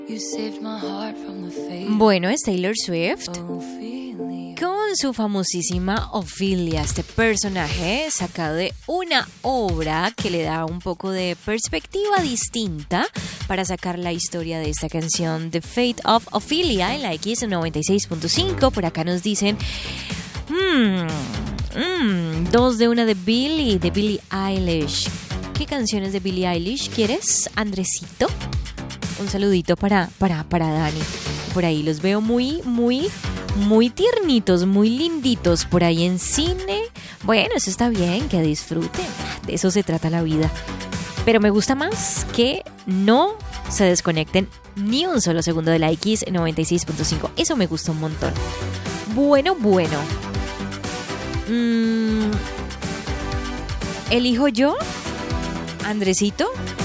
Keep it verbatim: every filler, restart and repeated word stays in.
Bueno, es Taylor Swift con su famosísima Ophelia, este personaje sacado de una obra que le da un poco de perspectiva distinta para sacar la historia de esta canción, The Fate of Ophelia, en la X noventa y seis punto cinco. Por acá nos dicen mmm, mmm, dos de una de Billie, de Billie Eilish. ¿Qué canciones de Billie Eilish quieres, Andresito? Un saludito para, para, para Dani. Por ahí los veo muy, muy, muy tiernitos, muy linditos por ahí en cine. Bueno, eso está bien, que disfruten. De eso se trata la vida. Pero me gusta más que no se desconecten ni un solo segundo de la X noventa y seis punto cinco. Eso me gusta un montón. Bueno, bueno. Mm, ¿Elijo yo, Andresito?